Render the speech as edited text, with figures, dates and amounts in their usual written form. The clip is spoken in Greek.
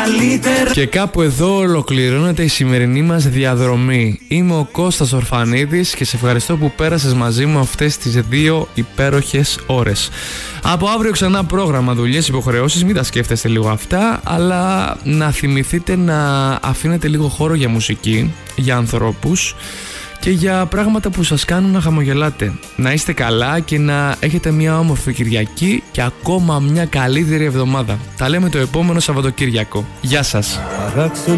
καλύτερα. Και κάπου εδώ ολοκληρώνεται η σημερινή μας διαδρομή. Είμαι ο Κώστας Ορφανίδης και σε ευχαριστώ που πέρασες μαζί μου αυτές τις 2 υπέροχες ώρες. Από αύριο ξανά πρόγραμμα, δουλειές, υποχρεώσεις, μην τα σκέφτεστε λίγο αυτά, αλλά να θυμηθείτε να αφήνετε λίγο χώρο για μουσική, για ανθρώπους και για πράγματα που σας κάνουν να χαμογελάτε. Να είστε καλά και να έχετε μια όμορφη Κυριακή και ακόμα μια καλύτερη εβδομάδα. Τα λέμε το επόμενο Σαββατοκύριακο. Γεια σας.